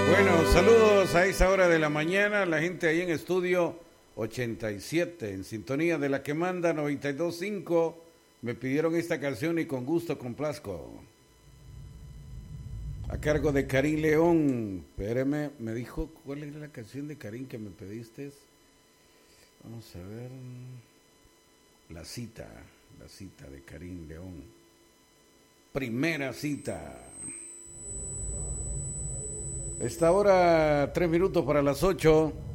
Bueno, saludos a esa hora de la mañana, la gente ahí en estudio 87, en sintonía de la que manda 92.5. Me pidieron esta canción y con gusto complazco. A cargo de Karim León. Espérame, me dijo, ¿cuál era la canción de Karim que me pediste? Vamos a ver. La cita de Karim León. Primera cita. Esta hora, 3 minutos para las 8.